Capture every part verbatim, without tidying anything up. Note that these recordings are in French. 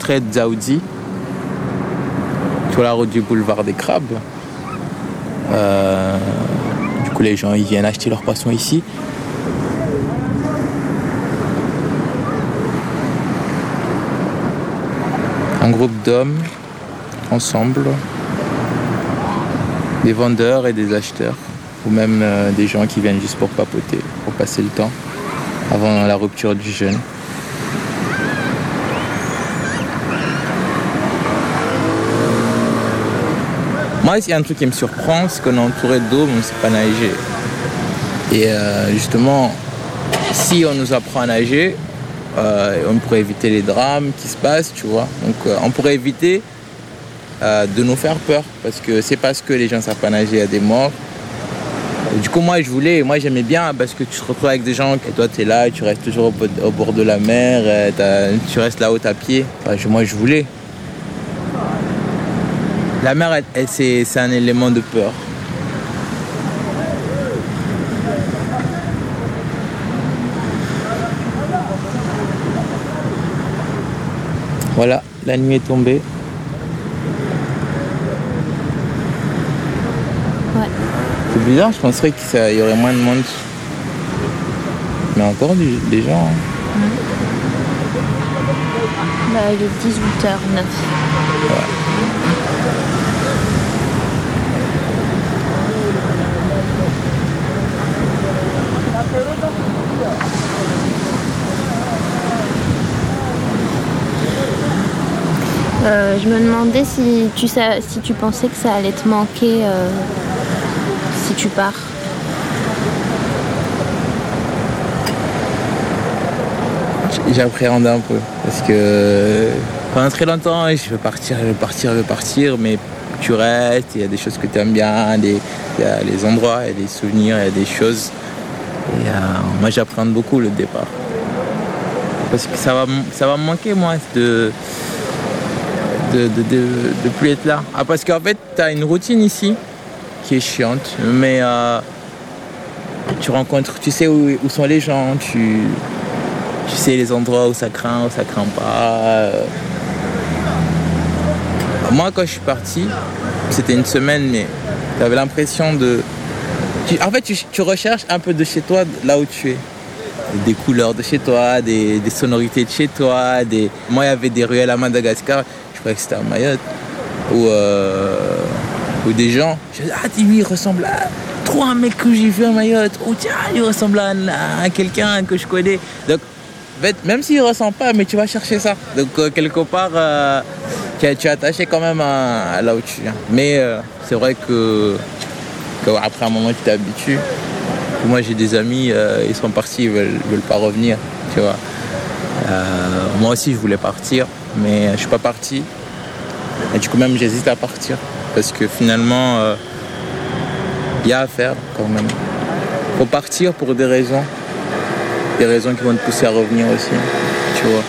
près de Dzaoudzi, sur la route du boulevard des Crabes. Euh, du coup, les gens ils viennent acheter leurs poissons ici. Un groupe d'hommes, ensemble, des vendeurs et des acheteurs, ou même euh, des gens qui viennent juste pour papoter, pour passer le temps, avant la rupture du jeûne. Moi, il y a un truc qui me surprend, c'est qu'on est entouré d'eau, mais on ne sait pas nager. Et euh, justement, si on nous apprend à nager, euh, on pourrait éviter les drames qui se passent, tu vois. Donc, euh, on pourrait éviter euh, de nous faire peur, parce que c'est parce que les gens ne savent pas nager, il y a des morts. Et du coup, moi, je voulais, moi, j'aimais bien, parce que tu te retrouves avec des gens, et toi, tu es là, tu restes toujours au, au bord de la mer, tu restes là-haut à pied. Enfin, je, moi, je voulais. La mer, elle, elle, c'est, c'est un élément de peur. Voilà, la nuit est tombée. Ouais. C'est bizarre, je penserais qu'il y aurait moins de monde. Mais encore du, des gens. Hein. Mmh. Bah, il est dix-huit heures neuf. Ouais. Euh, je me demandais si tu, sais, si tu pensais que ça allait te manquer euh, si tu pars. J'appréhende un peu parce que pendant très longtemps je veux partir, je veux partir, je veux partir, mais tu restes, il y a des choses que tu aimes bien, des, il y a les endroits, il y a des souvenirs, il y a des choses. Et euh, moi j'appréhende beaucoup le départ. Parce que ça va, ça va me manquer moi de de, de, de, de plus être là. Ah, parce qu'en fait tu as une routine ici qui est chiante, mais euh, tu rencontres, tu sais où, où sont les gens, tu, tu sais les endroits où ça craint, où ça craint pas. Moi quand je suis parti, c'était une semaine, mais tu avais l'impression de... Tu, en fait tu, tu recherches un peu de chez toi là où tu es. Des couleurs de chez toi, des, des sonorités de chez toi. Des... Moi il y avait des ruelles à Madagascar, je croyais que c'était à Mayotte, où, euh, où des gens, je disais, ah lui il ressemble à trop un mec que j'ai vu à Mayotte, ou tiens il ressemble à, à quelqu'un que je connais. Donc en fait, même s'il ne ressemble pas, mais tu vas chercher ça. Donc euh, quelque part euh, tu, tu es attaché quand même à, à là où tu viens. Mais euh, c'est vrai que, que après un moment tu t'habitues. Moi j'ai des amis, euh, ils sont partis, ils veulent, veulent pas revenir, tu vois. Euh, moi aussi je voulais partir, mais je suis pas parti. Et du coup même j'hésite à partir, parce que finalement il euh, y a à faire quand même. Faut partir pour des raisons, des raisons qui vont te pousser à revenir aussi, tu vois.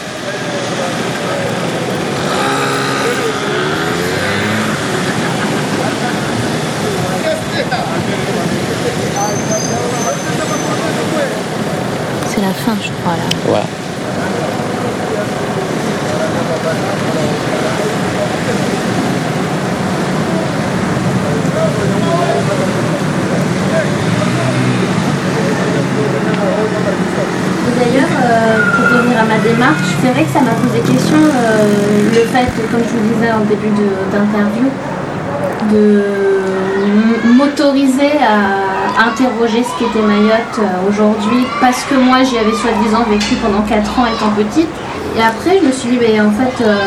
C'est la fin, je crois, là. Ouais. D'ailleurs, euh, pour revenir à ma démarche, c'est vrai que ça m'a posé question, euh, le fait, comme je vous disais en début de, d'interview, de m- m'autoriser à interroger ce qu'était Mayotte euh, aujourd'hui, parce que moi j'y avais soi-disant vécu pendant quatre ans étant petite. Et après je me suis dit, mais en fait, euh,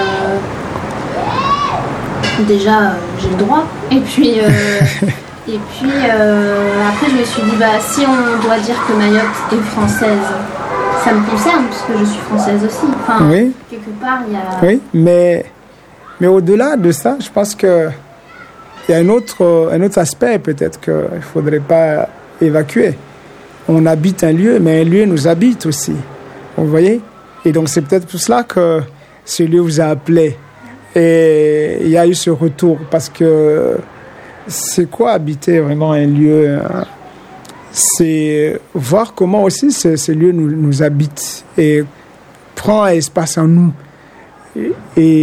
déjà euh, j'ai le droit. Et puis, euh, et puis euh, après je me suis dit, bah si on doit dire que Mayotte est française, ça me concerne, puisque je suis française aussi. Enfin, oui. Quelque part, il y a... Oui, mais, mais au-delà de ça, je pense qu'il y a un autre, un autre aspect peut-être qu'il ne faudrait pas évacuer. On habite un lieu, mais un lieu nous habite aussi. Vous voyez ? Et donc, c'est peut-être pour cela que ce lieu vous a appelé. Et il y a eu ce retour, parce que c'est quoi habiter vraiment un lieu ? C'est voir comment aussi ce, ce lieu nous, nous habite et prend un espace en nous. Et, et